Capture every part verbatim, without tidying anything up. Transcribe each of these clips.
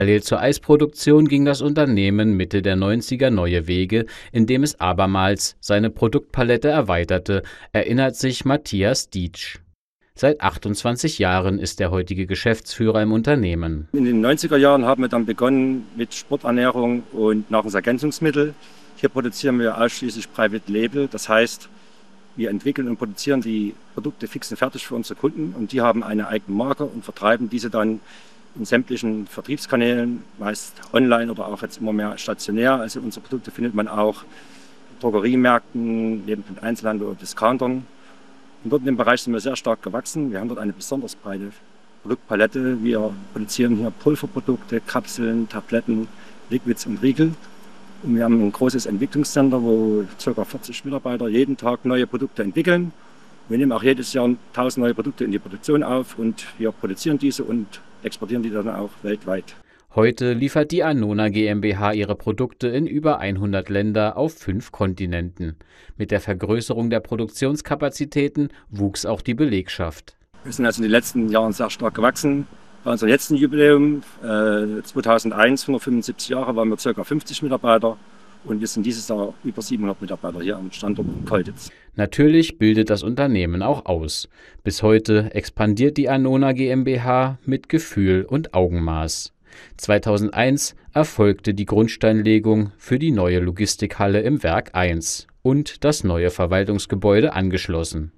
Parallel zur Eisproduktion ging das Unternehmen Mitte der neunziger neue Wege, indem es abermals seine Produktpalette erweiterte, erinnert sich Matthias Dietsch. Seit achtundzwanzig Jahren ist der heutige Geschäftsführer im Unternehmen. In den neunziger Jahren haben wir dann begonnen mit Sporternährung und Nahrungsergänzungsmittel. Hier produzieren wir ausschließlich Private Label, das heißt, wir entwickeln und produzieren die Produkte fix und fertig für unsere Kunden und die haben eine eigene Marke und vertreiben diese dann in sämtlichen Vertriebskanälen, meist online oder auch jetzt immer mehr stationär. Also unsere Produkte findet man auch in Drogeriemärkten, neben den Einzelhandel oder Discountern. Und dort in dem Bereich sind wir sehr stark gewachsen. Wir haben dort eine besonders breite Produktpalette. Wir produzieren hier Pulverprodukte, Kapseln, Tabletten, Liquids und Riegel. Und wir haben ein großes Entwicklungscenter, wo ca. vierzig Mitarbeiter jeden Tag neue Produkte entwickeln. Wir nehmen auch jedes Jahr tausend neue Produkte in die Produktion auf und wir produzieren diese und exportieren die dann auch weltweit. Heute liefert die Annona GmbH ihre Produkte in über hundert Länder auf fünf Kontinenten. Mit der Vergrößerung der Produktionskapazitäten wuchs auch die Belegschaft. Wir sind also in den letzten Jahren sehr stark gewachsen. Bei unserem letzten Jubiläum äh, zweitausendeins, hundertfünfundsiebzig Jahre, waren wir ca. fünfzig Mitarbeiter. Und wir sind dieses Jahr über siebenhundert Mitarbeiter hier am Standort in Kolditz. Natürlich bildet das Unternehmen auch aus. Bis heute expandiert die Annona GmbH mit Gefühl und Augenmaß. zweitausendeins erfolgte die Grundsteinlegung für die neue Logistikhalle im Werk eins und das neue Verwaltungsgebäude angeschlossen.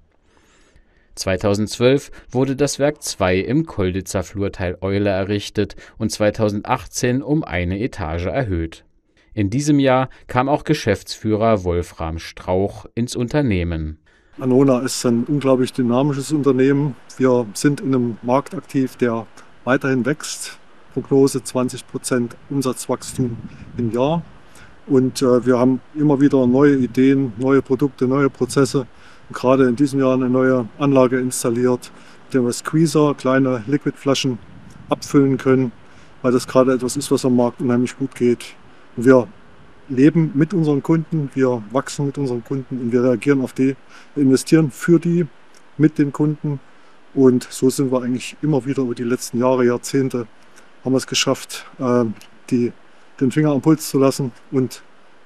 zweitausendzwölf wurde das Werk zwei im Kolditzer Flurteil Eule errichtet und zweitausendachtzehn um eine Etage erhöht. In diesem Jahr kam auch Geschäftsführer Wolfram Strauch ins Unternehmen. Annona ist ein unglaublich dynamisches Unternehmen. Wir sind in einem Markt aktiv, der weiterhin wächst. Prognose zwanzig Prozent Umsatzwachstum im Jahr. Und äh, wir haben immer wieder neue Ideen, neue Produkte, neue Prozesse. Und gerade in diesem Jahr eine neue Anlage installiert, mit der wir Squeezer, kleine Liquidflaschen abfüllen können, weil das gerade etwas ist, was am Markt unheimlich gut geht. Wir leben mit unseren Kunden, wir wachsen mit unseren Kunden und wir reagieren auf die, wir investieren für die, mit den Kunden. Und so sind wir eigentlich immer wieder über die letzten Jahre, Jahrzehnte, haben wir es geschafft, die, den Finger am Puls zu lassen und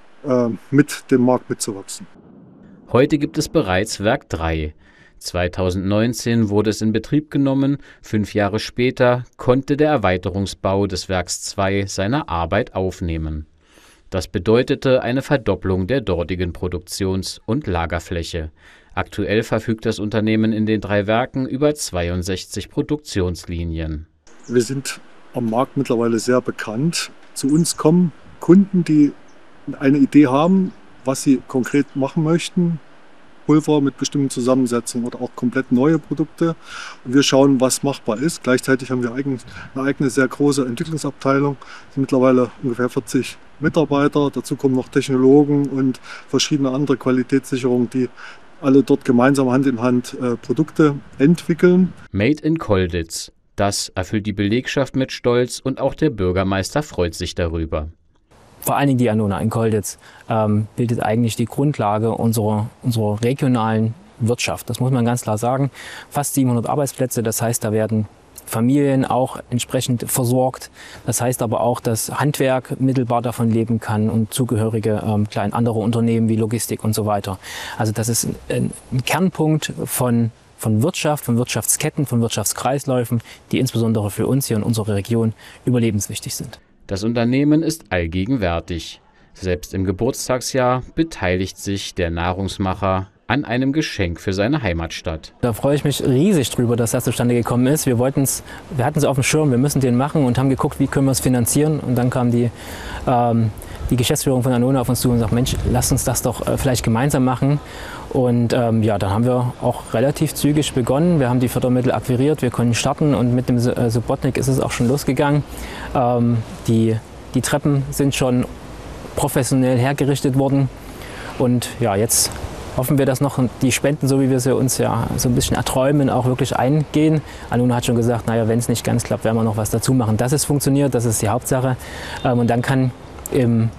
mit dem Markt mitzuwachsen. Heute gibt es bereits Werk drei. zweitausendneunzehn wurde es in Betrieb genommen, fünf Jahre später konnte der Erweiterungsbau des Werks zwei seine Arbeit aufnehmen. Das bedeutete eine Verdopplung der dortigen Produktions- und Lagerfläche. Aktuell verfügt das Unternehmen in den drei Werken über zweiundsechzig Produktionslinien. Wir sind am Markt mittlerweile sehr bekannt. Zu uns kommen Kunden, die eine Idee haben, was sie konkret machen möchten. Pulver mit bestimmten Zusammensetzungen oder auch komplett neue Produkte. Und wir schauen, was machbar ist. Gleichzeitig haben wir eine eigene sehr große Entwicklungsabteilung. Es sind mittlerweile ungefähr vierzig Mitarbeiter. Dazu kommen noch Technologen und verschiedene andere Qualitätssicherungen, die alle dort gemeinsam Hand in Hand äh, Produkte entwickeln. Made in Kolditz. Das erfüllt die Belegschaft mit Stolz und auch der Bürgermeister freut sich darüber. Vor allen Dingen die Annona in Kolditz ähm, bildet eigentlich die Grundlage unserer, unserer regionalen Wirtschaft. Das muss man ganz klar sagen. Fast siebenhundert Arbeitsplätze, das heißt, da werden Familien auch entsprechend versorgt. Das heißt aber auch, dass Handwerk mittelbar davon leben kann und zugehörige ähm, kleine andere Unternehmen wie Logistik und so weiter. Also das ist ein, ein Kernpunkt von, von Wirtschaft, von Wirtschaftsketten, von Wirtschaftskreisläufen, die insbesondere für uns hier in unserer Region überlebenswichtig sind. Das Unternehmen ist allgegenwärtig. Selbst im Geburtstagsjahr beteiligt sich der Nahrungsmacher an einem Geschenk für seine Heimatstadt. Da freue ich mich riesig drüber, dass das zustande gekommen ist. Wir wollten's, wir hatten es auf dem Schirm, wir müssen den machen und haben geguckt, wie können wir es finanzieren. Und dann kam die, ähm, die Geschäftsführung von Annona auf uns zu und sagt, Mensch, lasst uns das doch äh, vielleicht gemeinsam machen. Und ähm, ja, dann haben wir auch relativ zügig begonnen. Wir haben die Fördermittel akquiriert, wir konnten starten und mit dem äh, Subotnik ist es auch schon losgegangen. Ähm, die, die Treppen sind schon professionell hergerichtet worden. Und ja, jetzt hoffen wir, dass noch die Spenden, so wie wir sie uns ja so ein bisschen erträumen, auch wirklich eingehen. Annona hat schon gesagt, naja, wenn es nicht ganz klappt, werden wir noch was dazu machen. Dass es funktioniert, das ist die Hauptsache. Ähm, und dann kann im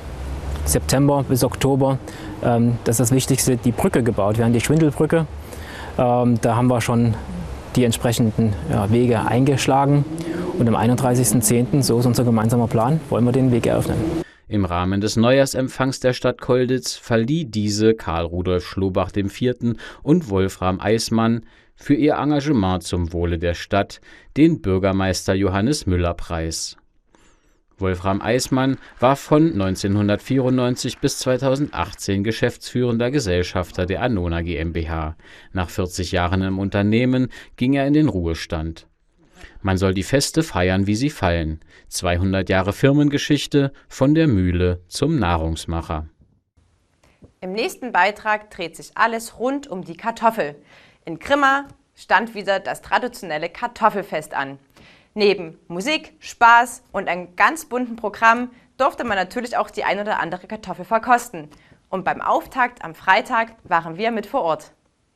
September bis Oktober, ähm, das ist das Wichtigste, die Brücke gebaut werden, die Schwindelbrücke. Ähm, da haben wir schon die entsprechenden ja, Wege eingeschlagen. Und am einunddreißigsten zehnten, so ist unser gemeinsamer Plan, wollen wir den Weg eröffnen. Im Rahmen des Neujahrsempfangs der Stadt Colditz verlieh diese Karl Rudolf Schlobach der Vierte und Wolfram Eismann für ihr Engagement zum Wohle der Stadt den Bürgermeister Johannes Müller Preis. Wolfram Eismann war von neunzehnhundertvierundneunzig bis zweitausendachtzehn geschäftsführender Gesellschafter der Annona GmbH. Nach vierzig Jahren im Unternehmen ging er in den Ruhestand. Man soll die Feste feiern, wie sie fallen. zweihundert Jahre Firmengeschichte von der Mühle zum Nahrungsmacher. Im nächsten Beitrag dreht sich alles rund um die Kartoffel. In Grimma stand wieder das traditionelle Kartoffelfest an. Neben Musik, Spaß und einem ganz bunten Programm durfte man natürlich auch die ein oder andere Kartoffel verkosten. Und beim Auftakt am Freitag waren wir mit vor Ort.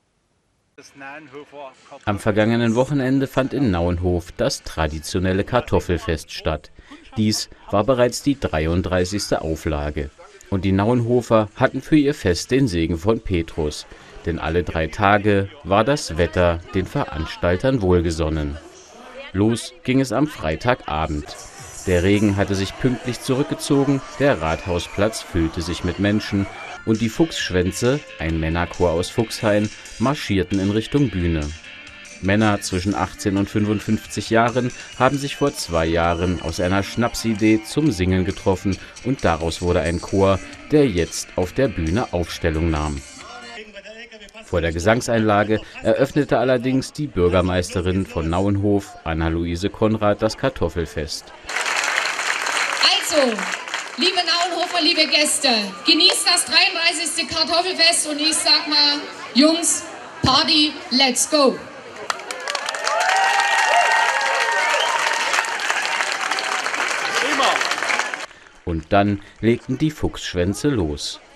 Am vergangenen Wochenende fand in Nauenhof das traditionelle Kartoffelfest statt. Dies war bereits die dreiunddreißigste Auflage. Und die Nauenhofer hatten für ihr Fest den Segen von Petrus. Denn alle drei Tage war das Wetter den Veranstaltern wohlgesonnen. Los ging es am Freitagabend. Der Regen hatte sich pünktlich zurückgezogen, der Rathausplatz füllte sich mit Menschen und die Fuchsschwänze, ein Männerchor aus Fuchshain, marschierten in Richtung Bühne. Männer zwischen achtzehn und fünfundfünfzig Jahren haben sich vor zwei Jahren aus einer Schnapsidee zum Singen getroffen und daraus wurde ein Chor, der jetzt auf der Bühne Aufstellung nahm. Vor der Gesangseinlage eröffnete allerdings die Bürgermeisterin von Nauenhof, Anna-Luise Konrad, das Kartoffelfest. Also, liebe Nauenhofer, liebe Gäste, genießt das dreiunddreißigste Kartoffelfest und ich sag mal, Jungs, Party, let's go! Und dann legten die Fuchsschwänze los.